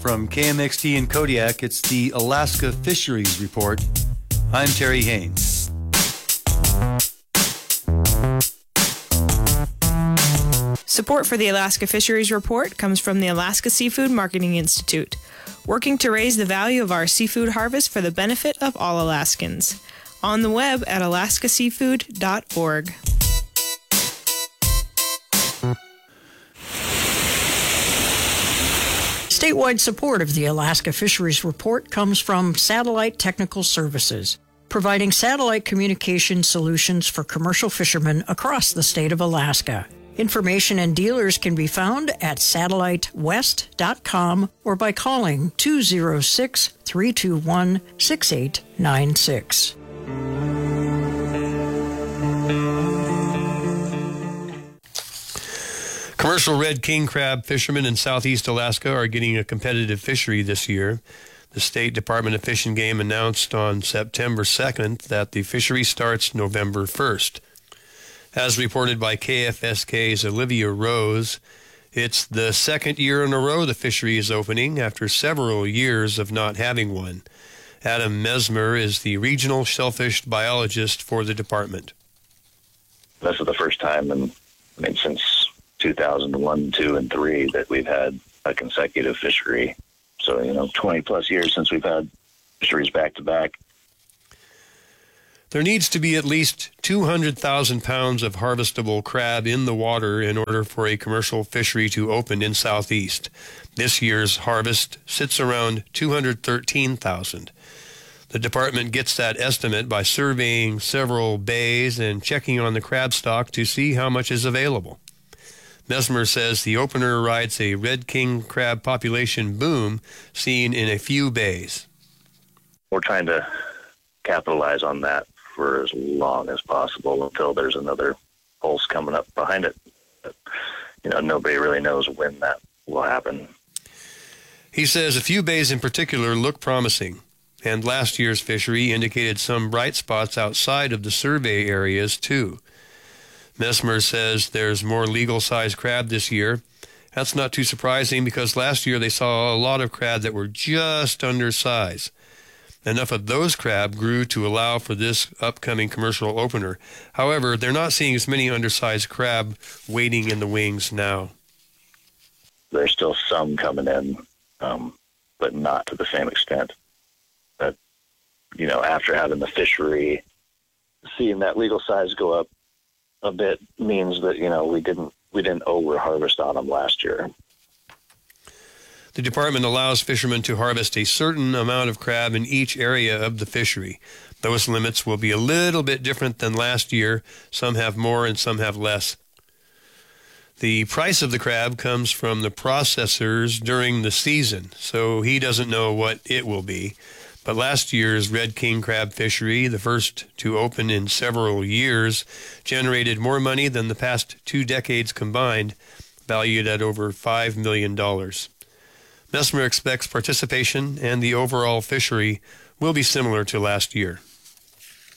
From KMXT in Kodiak, it's the Alaska Fisheries Report. I'm Terry Haynes. Support for the Alaska Fisheries Report comes from the Alaska Seafood Marketing Institute, working to raise the value of our seafood harvest for the benefit of all Alaskans. On the web at alaskaseafood.org. Statewide support of the Alaska Fisheries Report comes from Satellite Technical Services, providing satellite communication solutions for commercial fishermen across the state of Alaska. Information and dealers can be found at satellitewest.com or by calling 206-321-6896. Commercial red king crab fishermen in southeast Alaska are getting a competitive fishery this year. The State Department of Fish and Game announced on September 2nd that the fishery starts November 1st. As reported by KFSK's Olivia Rose, it's the second year in a row the fishery is opening after several years of not having one. Adam Mesmer is the regional shellfish biologist for the department. This is the first time since 2001, 2, and 3 that we've had a consecutive fishery. So, 20 plus years since we've had fisheries back to back. There needs to be at least 200,000 pounds of harvestable crab in the water in order for a commercial fishery to open in Southeast. This year's harvest sits around 213,000. The department gets that estimate by surveying several bays and checking on the crab stock to see how much is available. Mesmer says the opener rides a red king crab population boom seen in a few bays. We're trying to capitalize on that for as long as possible until there's another pulse coming up behind it. But, nobody really knows when that will happen. He says a few bays in particular look promising, and last year's fishery indicated some bright spots outside of the survey areas too. Mesmer says there's more legal-sized crab this year. That's not too surprising because last year they saw a lot of crab that were just undersized. Enough of those crab grew to allow for this upcoming commercial opener. However, they're not seeing as many undersized crab waiting in the wings now. There's still some coming in, but not to the same extent. But, after having the fishery, seeing that legal size go up a bit means that, we didn't over-harvest on them last year. The department allows fishermen to harvest a certain amount of crab in each area of the fishery. Those limits will be a little bit different than last year. Some have more and some have less. The price of the crab comes from the processors during the season, so he doesn't know what it will be. But last year's red king crab fishery, the first to open in several years, generated more money than the past 2 decades combined, valued at over $5 million. Mesmer expects participation and the overall fishery will be similar to last year.